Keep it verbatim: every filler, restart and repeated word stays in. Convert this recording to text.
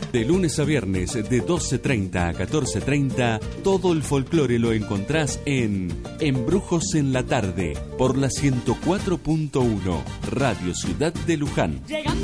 De lunes a viernes de doce treinta a catorce treinta, todo el folclore lo encontrás en Embrujos en la Tarde por la ciento cuatro punto uno, Radio Ciudad de Luján.